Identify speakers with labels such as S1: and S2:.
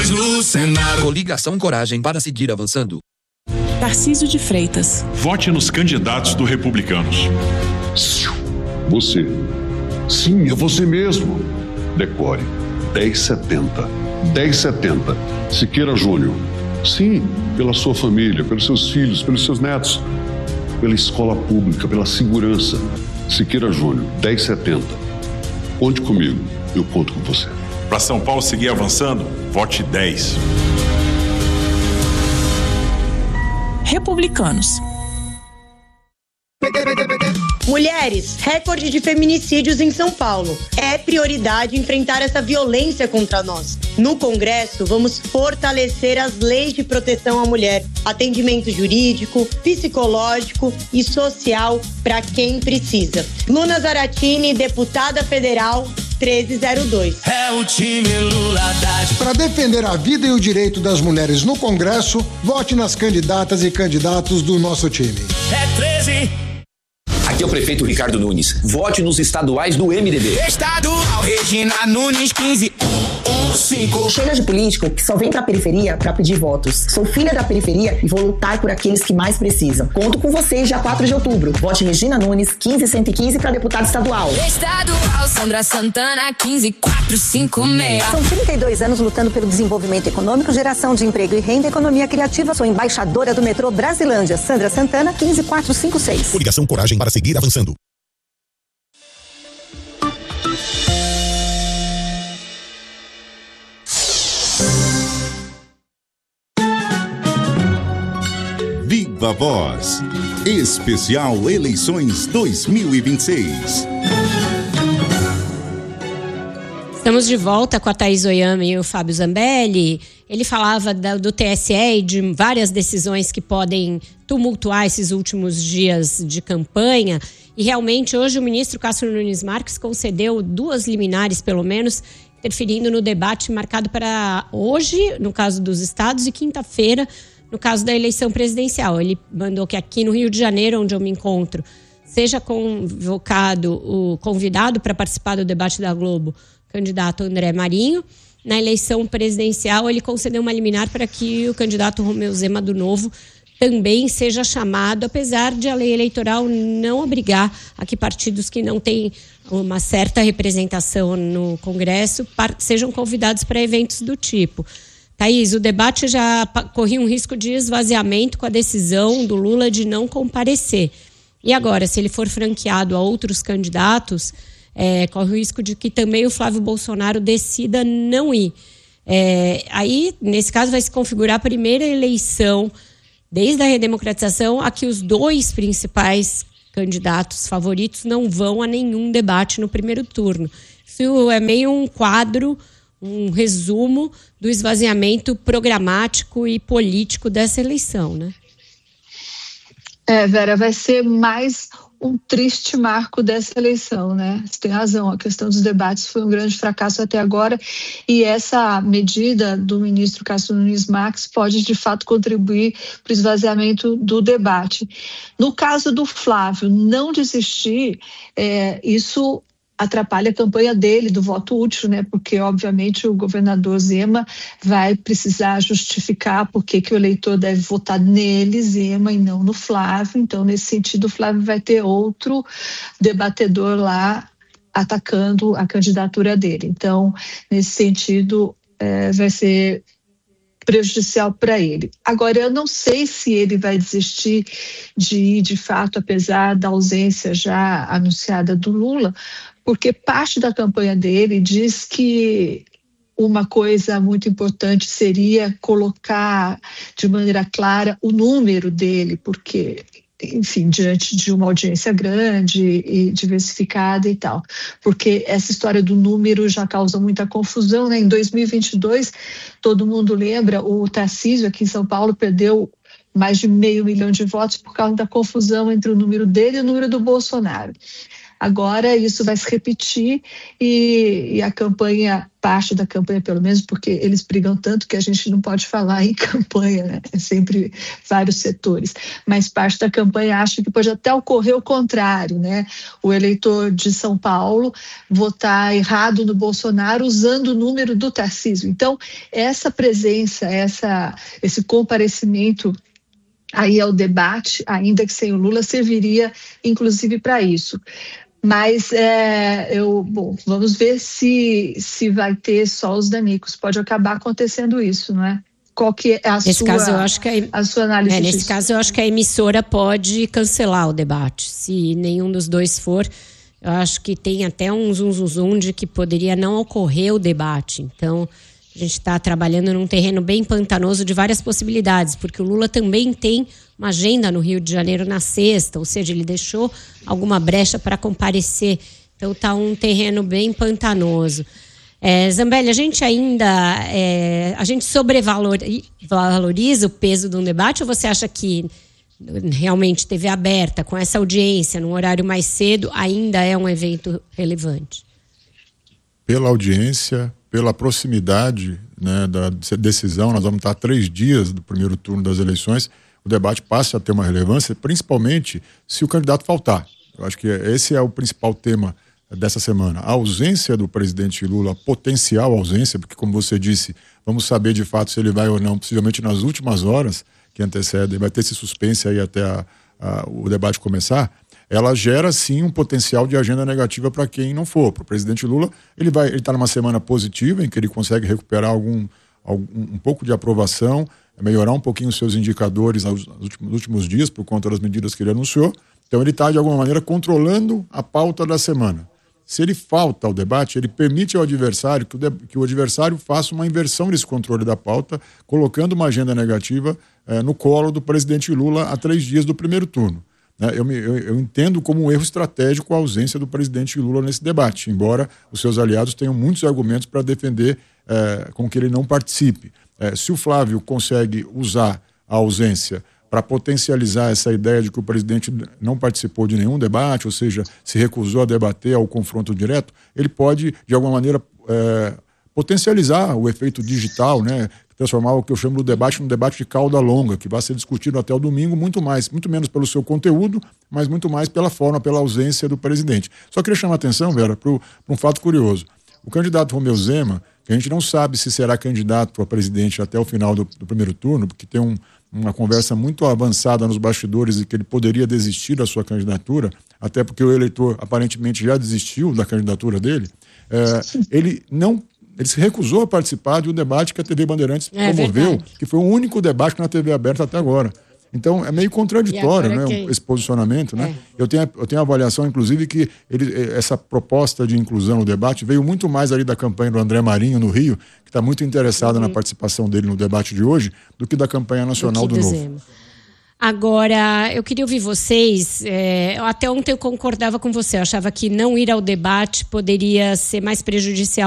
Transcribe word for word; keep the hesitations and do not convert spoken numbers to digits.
S1: mulheres no Senado.
S2: Coligação Coragem para seguir avançando.
S3: Tarcísio de Freitas.
S4: Vote nos candidatos do Republicanos.
S5: Você. Sim, é você mesmo. Decore. dez setenta. dez setenta. Siqueira Júnior. Sim, pela sua família, pelos seus filhos, pelos seus netos. Pela escola pública, pela segurança. Siqueira Júnior, dez setenta. Conte comigo, eu conto com você.
S4: Para São Paulo seguir avançando, vote dez.
S3: Republicanos.
S6: Mulheres, recorde de feminicídios em São Paulo. É prioridade enfrentar essa violência contra nós. No Congresso, vamos fortalecer as leis de proteção à mulher, atendimento jurídico, psicológico e social para quem precisa. Luna Zaratini, deputada federal, treze zero dois.
S1: É o time Lula Haddad.
S7: Para defender a vida e o direito das mulheres no Congresso, vote nas candidatas e candidatos do nosso time.
S1: É treze.
S8: Aqui é o prefeito Ricardo Nunes. Vote nos estaduais do M D B.
S1: Estadual Regina Nunes quinze um cinco.
S9: Chega de político que só vem pra periferia pra pedir votos. Sou filha da periferia e vou lutar por aqueles que mais precisam. Conto com vocês dia quatro de outubro. Vote Regina Nunes quinze cento e quinze pra deputada estadual.
S10: Estadual Sandra Santana quinze quatro cinco seis.
S9: São trinta e dois anos lutando pelo desenvolvimento econômico, geração de emprego e renda, economia criativa. Sou embaixadora do metrô Brasilândia. Sandra Santana quinze quatro cinco seis.
S11: Coligação Coragem para seguir avançando.
S12: Viva Voz, especial Eleições dois mil e vinte e seis.
S13: Estamos de volta com a Thaís Oyama e o Fábio Zambelli. Ele falava da, do T S E e de várias decisões que podem tumultuar esses últimos dias de campanha. E realmente hoje o ministro Cássio Nunes Marques concedeu duas liminares, pelo menos, interferindo no debate marcado para hoje, no caso dos estados, e quinta-feira, no caso da eleição presidencial. Ele mandou que aqui no Rio de Janeiro, onde eu me encontro, seja convocado o convidado para participar do debate da Globo, o candidato André Marinho. Na eleição presidencial, ele concedeu uma liminar para que o candidato Romeu Zema do Novo também seja chamado, apesar de a lei eleitoral não obrigar a que partidos que não têm uma certa representação no Congresso sejam convidados para eventos do tipo. Thaís, o debate já corria um risco de esvaziamento com a decisão do Lula de não comparecer. E agora, se ele for franqueado a outros candidatos, é, corre o risco de que também o Flávio Bolsonaro decida não ir. É, aí, nesse caso, vai se configurar a primeira eleição desde a redemocratização a que os dois principais candidatos favoritos não vão a nenhum debate no primeiro turno. Isso é meio um quadro, um resumo do esvaziamento programático e político dessa eleição, né?
S14: É, Vera, vai ser mais um triste marco dessa eleição, né? Você tem razão, a questão dos debates foi um grande fracasso até agora e essa medida do ministro Cássio Nunes Marques pode, de fato, contribuir para o esvaziamento do debate. No caso do Flávio não desistir, é, isso atrapalha a campanha dele, do voto útil, né? Porque, obviamente, o governador Zema vai precisar justificar por que que o eleitor deve votar nele, Zema, e não no Flávio. Então, nesse sentido, o Flávio vai ter outro debatedor lá atacando a candidatura dele. Então, nesse sentido, é, vai ser prejudicial para ele. Agora, eu não sei se ele vai desistir de ir, de fato, apesar da ausência já anunciada do Lula, porque parte da campanha dele diz que uma coisa muito importante seria colocar de maneira clara o número dele, porque, enfim, diante de uma audiência grande e diversificada e tal, porque essa história do número já causa muita confusão, né? Em dois mil e vinte e dois, todo mundo lembra, o Tarcísio aqui em São Paulo perdeu mais de meio milhão de votos por causa da confusão entre o número dele e o número do Bolsonaro. Agora isso vai se repetir e, e a campanha, parte da campanha pelo menos, porque eles brigam tanto que a gente não pode falar em campanha, né? É sempre vários setores, mas parte da campanha acha que pode até ocorrer o contrário, né? O eleitor de São Paulo votar errado no Bolsonaro usando o número do Tarcísio. Então, essa presença, essa, esse comparecimento aí ao debate, ainda que sem o Lula, serviria inclusive para isso. Mas é, eu, bom, vamos ver se, se vai ter só os danicos. Pode acabar acontecendo isso, não é? Qual que é a,
S13: nesse
S14: sua,
S13: caso, eu acho que a,
S14: a sua análise
S13: é, Nesse
S14: disso?
S13: caso, eu acho que a emissora pode cancelar o debate. Se nenhum dos dois for, eu acho que tem até um zum, zum, zum de que poderia não ocorrer o debate. Então, a gente está trabalhando num terreno bem pantanoso de várias possibilidades, porque o Lula também tem uma agenda no Rio de Janeiro na sexta, ou seja, ele deixou alguma brecha para comparecer. Então está um terreno bem pantanoso. É, Zambelli, a gente ainda é, a gente sobrevaloriza o peso de um debate, ou você acha que realmente T V aberta, com essa audiência, num horário mais cedo, ainda é um evento relevante?
S11: Pela audiência, pela proximidade, né, da decisão, nós vamos estar a três dias do primeiro turno das eleições, o debate passa a ter uma relevância, principalmente se o candidato faltar. Eu acho que esse é o principal tema dessa semana. A ausência do presidente Lula, a potencial ausência, porque, como você disse, vamos saber de fato se ele vai ou não, possivelmente nas últimas horas que antecedem, vai ter esse suspense aí até a, a, o debate começar. Ela gera, sim, um potencial de agenda negativa para quem não for. Para o presidente Lula, ele vai, ele está numa semana positiva, em que ele consegue recuperar algum, algum, um pouco de aprovação, melhorar um pouquinho os seus indicadores nos últimos, nos últimos dias, por conta das medidas que ele anunciou. Então, ele está, de alguma maneira, controlando a pauta da semana. Se ele falta ao debate, ele permite ao adversário que o, de, que o adversário faça uma inversão desse controle da pauta, colocando uma agenda negativa eh, no colo do presidente Lula a três dias do primeiro turno. Eu, me, eu, eu entendo como um erro estratégico a ausência do presidente Lula nesse debate, embora os seus aliados tenham muitos argumentos para defender eh, com que ele não participe. Eh, se o Flávio consegue usar a ausência para potencializar essa ideia de que o presidente não participou de nenhum debate, ou seja, se recusou a debater ao confronto direto, ele pode, de alguma maneira, eh, potencializar o efeito digital, né? Transformar o que eu chamo do debate num debate de cauda longa, que vai ser discutido até o domingo, muito mais, muito menos pelo seu conteúdo, mas muito mais pela forma, pela ausência do presidente. Só queria chamar a atenção, Vera, para um fato curioso. O candidato Romeu Zema, que a gente não sabe se será candidato a presidente até o final do, do primeiro turno, porque tem um, uma conversa muito avançada nos bastidores de que ele poderia desistir da sua candidatura, até porque o eleitor aparentemente já desistiu da candidatura dele, é, ele não... Ele se recusou a participar de um debate que a T V Bandeirantes é promoveu, verdade. Que foi o único debate na T V aberta até agora. Então, é meio contraditório, né, que... esse posicionamento. Né? É. Eu, tenho, eu tenho a avaliação, inclusive, que ele, essa proposta de inclusão no debate veio muito mais ali da campanha do André Marinho, no Rio, que está muito interessado uhum. na participação dele no debate de hoje, do que da campanha nacional do, do Novo.
S13: Agora, eu queria ouvir vocês, é, até ontem eu concordava com você, eu achava que não ir ao debate poderia ser mais prejudicial